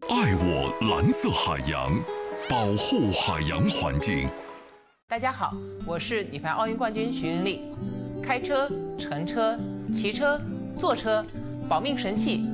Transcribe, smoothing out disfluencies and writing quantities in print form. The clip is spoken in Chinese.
爱我蓝色海洋，保护海洋环境。 大家好，我是女排奥运冠军徐云丽。开车、乘车、骑车、坐车，保命神器